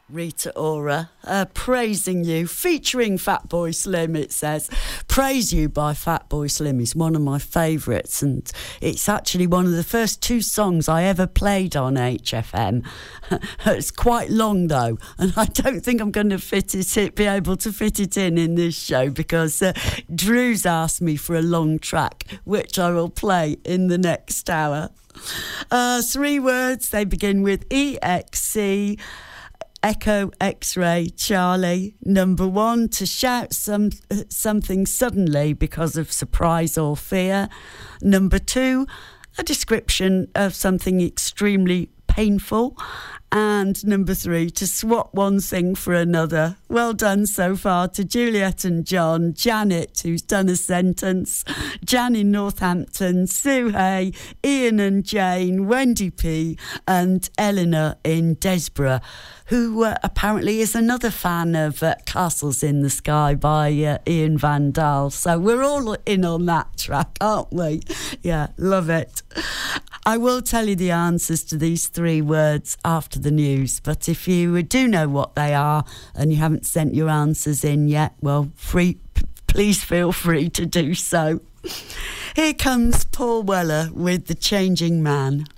Rita Ora, praising you, featuring Fatboy Slim, it says. Praise You by Fatboy Slim is one of my favourites, and it's actually one of the first two songs I ever played on HFM. It's quite long though, and I don't think I'm going to be able to fit it in this show, because Drew's asked me for a long track, which I will play in the next hour. 3 words, they begin with EXC. Echo, X-ray, Charlie. Number 1, to shout something suddenly because of surprise or fear. Number 2, a description of something extremely painful. And number 3, to swap one thing for another. Well done so far to Juliet and John, Janet, who's done a sentence, Jan in Northampton, Sue Hay, Ian and Jane, Wendy P, and Eleanor in Desborough, who apparently is another fan of Castles in the Sky by Ian Van Dahl. So we're all in on that track, aren't we? Yeah, love it. I will tell you the answers to these 3 words after the news, but if you do know what they are and you haven't sent your answers in yet, well, please feel free to do so. Here comes Paul Weller with The Changing Man.